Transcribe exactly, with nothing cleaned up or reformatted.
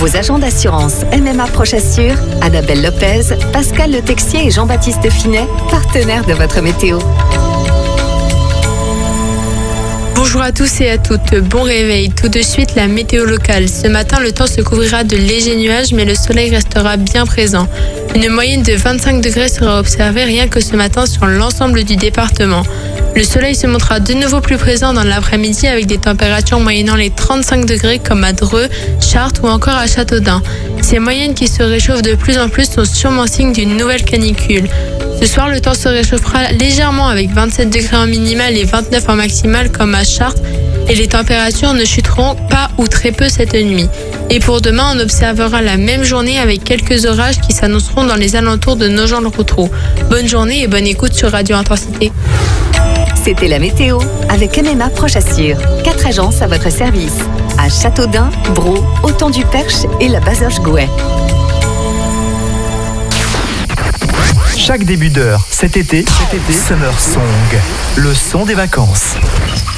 Vos agents d'assurance M M A Prochassure, Annabelle Lopez, Pascal Le Texier et Jean-Baptiste Finet, partenaires de votre météo. Bonjour à tous et à toutes, bon réveil. Tout de suite, la météo locale. Ce matin, le temps se couvrira de légers nuages, mais le soleil restera bien présent. Une moyenne de vingt-cinq degrés sera observée rien que ce matin sur l'ensemble du département. Le soleil se montrera de nouveau plus présent dans l'après-midi avec des températures moyennant les trente-cinq degrés comme à Dreux, Chartres ou encore à Châteaudun. Ces moyennes qui se réchauffent de plus en plus sont sûrement signe d'une nouvelle canicule. Ce soir, le temps se réchauffera légèrement avec vingt-sept degrés en minimal et vingt-neuf en maximal comme à Chartres et les températures ne chuteront pas ou très peu cette nuit. Et pour demain, on observera la même journée avec quelques orages qui s'annonceront dans les alentours de Nogent-le-Rotrou. Bonne journée et bonne écoute sur Radio Intensité. C'était la météo avec M M A Prochassure. Quatre agences à votre service. À Châteaudun, Braux, Auton-du-Perche et la Bazoche-Gouet. Chaque début d'heure, cet été, cet été, Summer Song, le son des vacances.